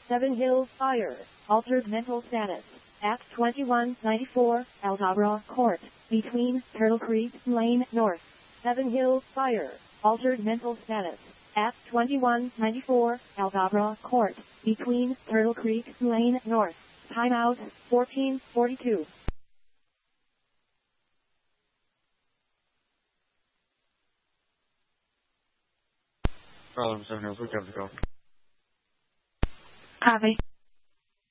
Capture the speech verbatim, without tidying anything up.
Seven Hills Fire, altered mental status. Act twenty-one ninety-four, Aldabra Court, between Turtle Creek Lane North. Seven Hills Fire, altered mental status. Act twenty-one ninety-four, Aldabra Court, between Turtle Creek Lane North. Timeout, fourteen forty-two. Problem Seven Hills, we have to go. Copy.